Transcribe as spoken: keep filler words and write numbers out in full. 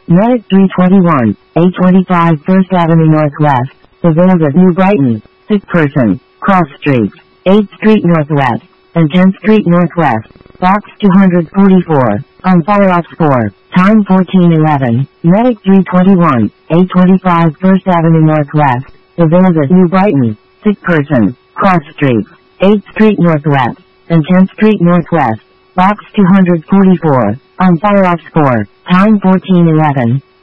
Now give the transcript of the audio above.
Medic three twenty-one, eight twenty-five First Avenue Northwest, availed at New Brighton, sick person, cross streets, eighth Street Northwest, and tenth Street Northwest, box two forty-four, on fire ops four, time fourteen eleven, Medic three twenty-one, eight twenty-five First Avenue Northwest, availed at New Brighton, sick person, cross streets, eighth Street Northwest, and tenth Street Northwest, box two forty-four, on fire ops four, time fourteen eleven.